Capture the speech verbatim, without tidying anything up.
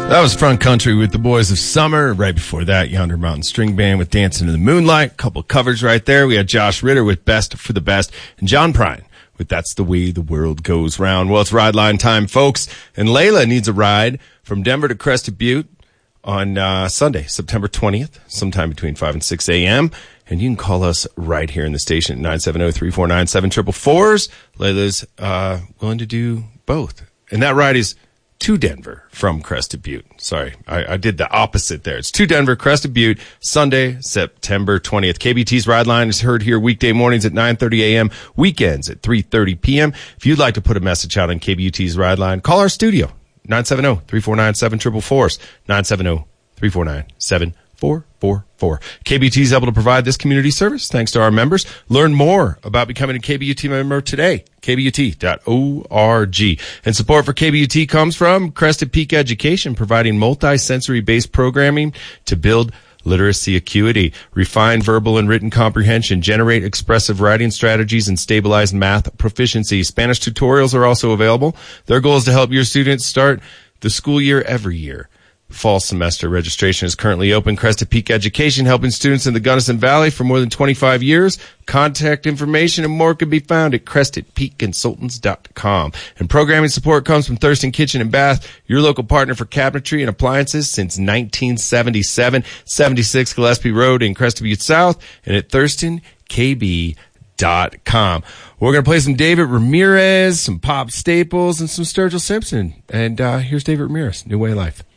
That was Front Country with the Boys of Summer. Right before that, Yonder Mountain String Band with Dancing in the Moonlight. A couple covers right there. We had Josh Ritter with Best for the Best and John Prine with That's the Way the World Goes Round. Well, it's ride line time, folks. And Layla needs a ride from Denver to Crested Butte on uh, Sunday, September twentieth, sometime between five and six a.m. And you can call us right here in the station at nine seven zero, three four nine, seven four four. Layla's uh, willing to do both. And that ride is to Denver from Crested Butte. Sorry, I, I did the opposite there. It's to Denver, Crested Butte, Sunday, September twentieth. K B T's Ride Line is heard here weekday mornings at nine thirty a.m., weekends at three thirty p.m. If you'd like to put a message out on K B T's Ride Line, call our studio, nine seven zero, three four nine, seven four four, nine seven zero, three four nine, seven four four four. K B T is able to provide this community service thanks to our members. Learn more about becoming a K B U T member today, K B U T dot org. And support for K B U T comes from Crested Peak Education, providing multi-sensory-based programming to build literacy acuity, refine verbal and written comprehension, generate expressive writing strategies, and stabilize math proficiency. Spanish tutorials are also available. Their goal is to help your students start the school year every year. Fall semester registration is currently open. Crested Peak Education, helping students in the Gunnison Valley for more than twenty-five years. Contact information and more can be found at crested peak consultants dot com. And programming support comes from Thurston Kitchen and Bath, your local partner for cabinetry and appliances since nineteen seventy-seven, seventy-six Gillespie Road in Crested Butte South, and at thurston k b dot com. We're going to play some David Ramirez, some Pop Staples, and some Sturgill Simpson. And uh, here's David Ramirez, New Way of Life.